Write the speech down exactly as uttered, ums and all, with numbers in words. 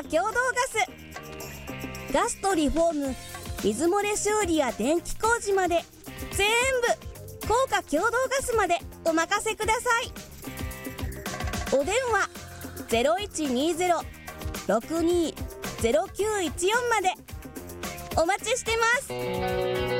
共同ガス。ガスとリフォーム、水漏れ修理や電気工事まで全部効果共同ガスまでお任せください。お電話 ゼロいちにゼロ ろくに ゼロきゅういちよん までお待ちしてます。